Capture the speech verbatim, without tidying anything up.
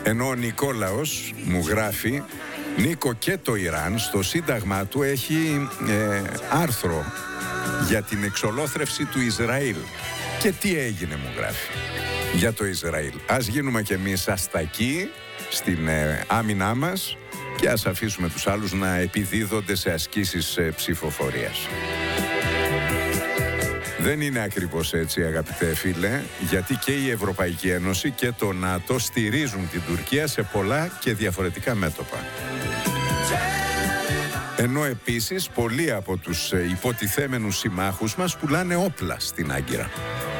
Ενώ ο Νικόλαος μου γράφει: Νίκο, και το Ιράν στο σύνταγμά του έχει ε, άρθρο για την εξολόθρευση του Ισραήλ. Και τι έγινε, μου γράφει, για το Ισραήλ. Ας γίνουμε κι εμείς αστακοί στην ε, άμυνά μας και ας αφήσουμε τους άλλους να επιδίδονται σε ασκήσεις ε, ψηφοφορίας. Δεν είναι ακριβώς έτσι, αγαπητέ φίλε, γιατί και η Ευρωπαϊκή Ένωση και το ΝΑΤΟ στηρίζουν την Τουρκία σε πολλά και διαφορετικά μέτωπα. Ενώ επίσης πολλοί από τους υποτιθέμενους συμμάχους μας πουλάνε όπλα στην Άγκυρα.